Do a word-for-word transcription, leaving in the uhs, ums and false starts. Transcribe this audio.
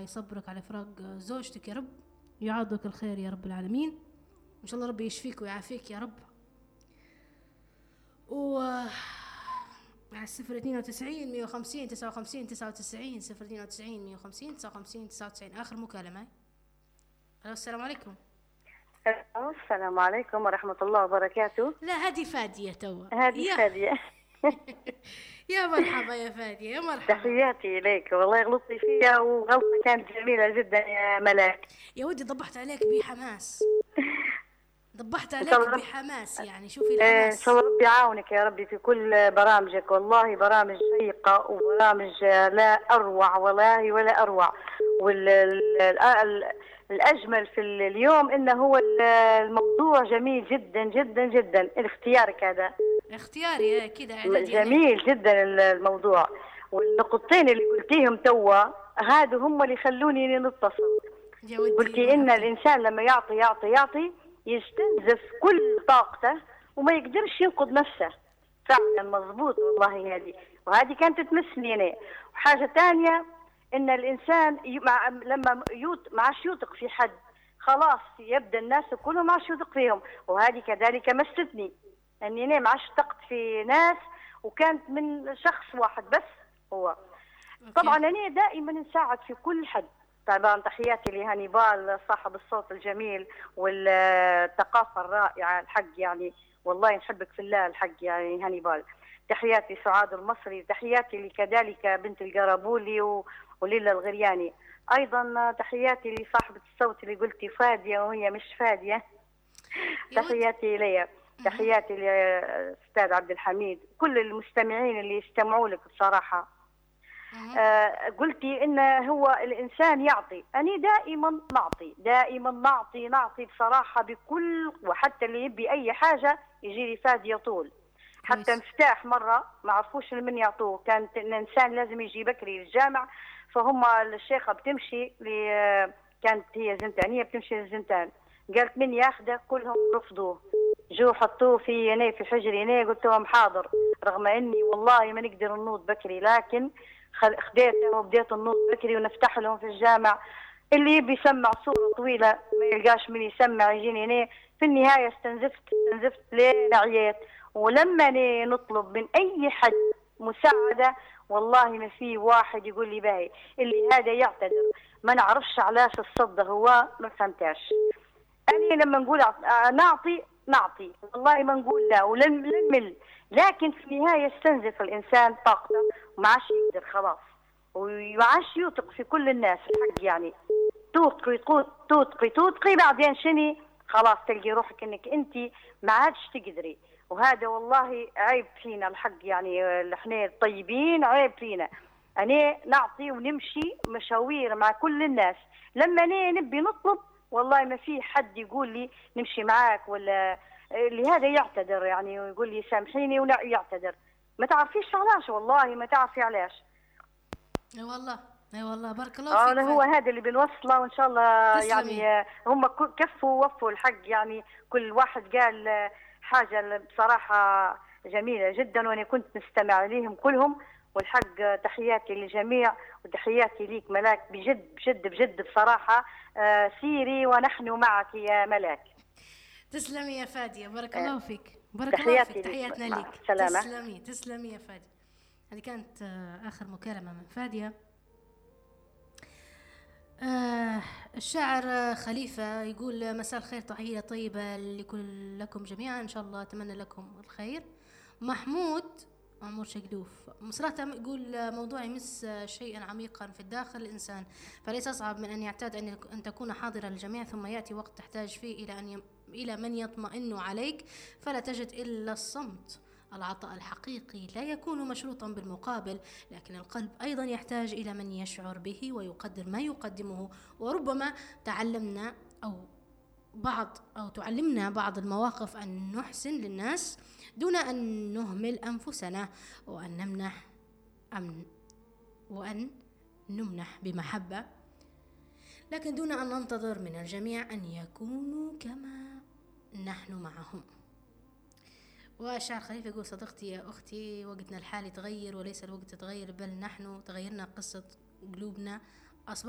يصبرك على فراق زوجتك يا رب، يعوضك الخير يا رب العالمين، إن شاء الله ربي يشفيك ويعافيك يا رب. و على الصفر اثنين وتسعين مية وخمسين تسعة وخمسين تسعة وتسعين صفر اثنين وتسعين مية وخمسين تسعة وخمسين تسعة وتسعين. آخر مكالمة. السلام عليكم. السلام عليكم ورحمة الله وبركاته. لا هذه فادية توا. هذه فادية. يا مرحبا يا فادية، يا مرحبا. تحياتي إليك، والله غلطتي فيها وغلطة كانت جميلة جدا يا ملاك. يا ودي ضبحت عليك بحماس. ضبحت عليك بحماس يعني. شوفي الحماس. إن شاء الله ربي يعاونك يا ربي في كل برامجك، والله برامج شيقة وبرامج لا أروع والله ولا أروع. والأجمل في اليوم إنه هو الموضوع جميل جدا جدا جدا. اختيارك هذا اختياري كده جميل جدا الموضوع، والنقطتين اللي قلتيهم توا هادو هم اللي خلوني نتصل. قلتي إن الإنسان لما يعطي يعطي يعطي يستنزف كل طاقته وما يقدرش ينقذ نفسه. فعلا مضبوط والله هذه، وهذه كانت تمسني أنا. وحاجة ثانية إن الإنسان مع لما يوت ما عادش يوثق في حد، خلاص يبدأ الناس كلهم ما عادش يوثق فيهم. وهذه كذلك مستني أني أنا ما عادش ثقت في ناس، وكانت من شخص واحد بس هو. طبعا أنا دائما نساعد في كل حد. طبعا تحياتي لهانيبال صاحب الصوت الجميل والثقافة الرائعة الحق يعني، والله نحبك في الله الحق يعني هانيبال. تحياتي سعاد المصري، تحياتي كذلك بنت القرابولي وليلى الغرياني. أيضا تحياتي لصاحبة الصوت اللي قلتي فادية وهي مش فادية. تحياتي ليا، تحياتي لأستاذ عبد الحميد، كل المستمعين اللي يستمعوا لك بصراحة. آه قلتي إن هو الإنسان يعطي، أنا دائما نعطي دائما نعطي نعطي بصراحة بكل، وحتى اللي يبي أي حاجة يجي لي فادية طول. حتى مفتاح مرة ما عرفوش من يعطوه، كانت الإنسان لازم يجي بكري للجامع، فهم الشيخة بتمشي ل كانت هي زنتانية بتمشي للزنتان، قالت من ياخده، كلهم رفضوه، جو حطوه في يني في حجري يني، قلت لهم حاضر، رغم إني والله ما نقدر ننوض بكري، لكن خديته وبديت النوض بكري ونفتح لهم في الجامع. اللي يبي يسمع صورة طويلة ما يلقاش من يسمع يجيني هنا. في النهاية استنزفت استنزفت لين عييت. ولما نطلب من أي حد مساعدة والله ما في واحد يقول لي باهي، اللي هذا يعتذر ما نعرفش علاش الصد هو ما فهمتاش. أنا لما نقول نعطي نعطي والله ما نقول لا ولن نمل، لكن في النهاية يستنزف الإنسان طاقته وما عادش يقدر خلاص، وما عادش يوثق في كل الناس الحق يعني. توثقي توثقي توثقي بعدين شني خلاص تلقي روحك انك انت ما عادش تقدري. وهذا والله عيب فينا الحق يعني، احنا الطيبين عيب فينا. أنا نعطي ونمشي مشاوير مع كل الناس، لما أنا نبي نطلب والله ما في حد يقول لي نمشي معاك، ولا لهذا يعتذر يعني ويقول لي سامحيني ولا يعتذر. ما تعرفيش علاش، والله ما تعرفي علاش. اي والله اي والله بارك الله فيك. اه هو هذا اللي بنوصله وان شاء الله تسلمي. يعني هم كفوا ووفوا الحق يعني، كل واحد قال حاجه بصراحه جميله جدا، وانا كنت نستمع ليهم كلهم. والحق تحياتي للجميع وتحياتي ليك ملاك، بجد بجد بجد بصراحه. آه سيري ونحن معك يا ملاك. تسلمي يا فادية، بارك آه. الله فيك، بارك الله فيك، تحياتنا ليك. سلامة. تسلمي تسلمي يا فادية. هذه كانت آخر مكالمة من فادية. آه الشاعر خليفة يقول مساء الخير، تحية طيبة لكل لكم جميعا، إن شاء الله أتمنى لكم الخير. محمود عمر شقدوف صراحة يقول موضوع يمس شيئا عميقا في الداخل الإنسان، فليس أصعب من أن يعتاد أن تكون حاضرا للجميع، ثم يأتي وقت تحتاج فيه إلى أن ي... إلى من يطمئن عليك، فلا تجد إلا الصمت. العطاء الحقيقي لا يكون مشروطا بالمقابل، لكن القلب أيضا يحتاج إلى من يشعر به ويقدر ما يقدمه. وربما تعلمنا أو بعض أو تعلمنا بعض المواقف أن نحسن للناس دون أن نهمل أنفسنا، وأن نمنح أمن وأن نمنح بمحبة، لكن دون أن ننتظر من الجميع أن يكونوا كما نحن معهم. وشاعر خليفة يقول صديقتي يا أختي، وقتنا الحالي تغير وليس الوقت تغير، بل نحن تغيرنا قصة قلوبنا